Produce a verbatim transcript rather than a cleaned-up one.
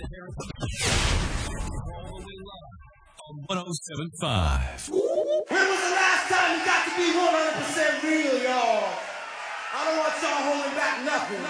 one oh seven point five. When was the last time you got to be one hundred percent real, y'all? I don't want y'all holding back nothing.